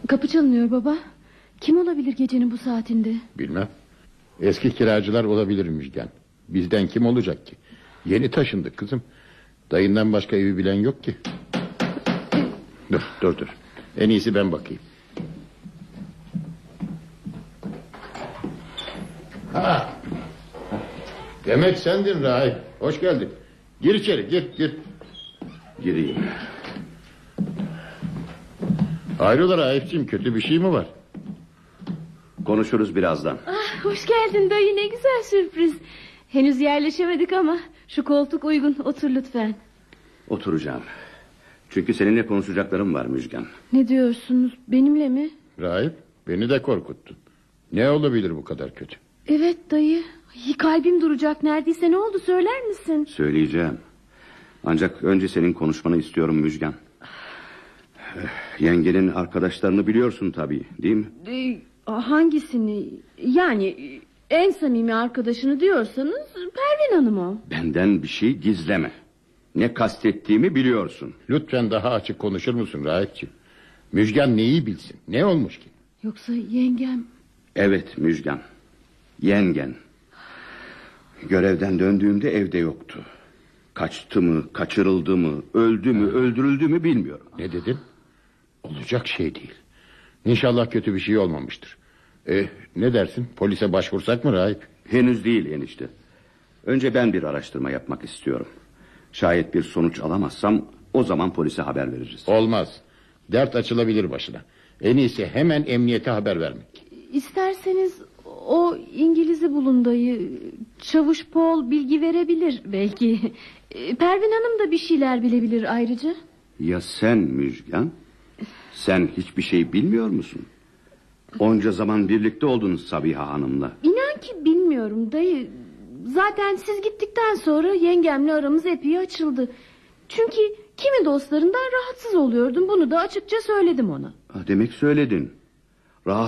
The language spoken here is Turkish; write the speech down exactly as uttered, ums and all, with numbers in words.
Kapı çalınıyor baba. Kim olabilir gecenin bu saatinde? Bilmem. Eski kiracılar olabilir Müjgan. Bizden kim olacak ki? Yeni taşındık kızım. Dayından başka evi bilen yok ki. Dur dur dur. En iyisi ben bakayım. Ha. Demek sendin Rahip. Hoş geldin. Gir içeri, gir gir. Gireyim. Hayrola Rahipciğim, kötü bir şey mi var? Konuşuruz birazdan. Ah, hoş geldin dayı, ne güzel sürpriz. Henüz yerleşemedik ama şu koltuk uygun, otur lütfen. Oturacağım. Çünkü seninle konuşacaklarım var Müjgan. Ne diyorsunuz, benimle mi? Rahip, beni de korkuttun. Ne olabilir bu kadar kötü? Evet dayı. Ay, kalbim duracak neredeyse, ne oldu söyler misin? Söyleyeceğim. Ancak önce senin konuşmanı istiyorum Müjgan. Yengenin arkadaşlarını biliyorsun tabii, değil mi? Ee, hangisini? Yani en samimi arkadaşını diyorsanız Pervin Hanım o. Benden bir şey gizleme. Ne kastettiğimi biliyorsun. Lütfen daha açık konuşur musun Rahipciğim? Müjgan neyi bilsin? Ne olmuş ki? Yoksa yengem... Evet Müjgan. Yengen. Görevden döndüğümde evde yoktu. Kaçtı mı, kaçırıldı mı, öldü mü, öldürüldü mü bilmiyorum. Ne dedin? Olacak şey değil. İnşallah kötü bir şey olmamıştır. E, ne dersin? Polise başvursak mı Rahip? Henüz değil enişte. Önce ben bir araştırma yapmak istiyorum. Şayet bir sonuç alamazsam o zaman polise haber veririz. Olmaz. Dert açılabilir başına. En iyisi hemen emniyete haber vermek. İsterseniz o İngiliz'i bulun dayı. Çavuş Paul bilgi verebilir belki. Pervin Hanım da bir şeyler bilebilir ayrıca. Ya sen Müjgan? Sen hiçbir şey bilmiyor musun? Onca zaman birlikte oldunuz Sabiha Hanım'la. İnan ki bilmiyorum dayı. Zaten siz gittikten sonra yengemle aramız epey açıldı. Çünkü kimi dostlarından rahatsız oluyordum. Bunu da açıkça söyledim ona. Ha, demek söyledin.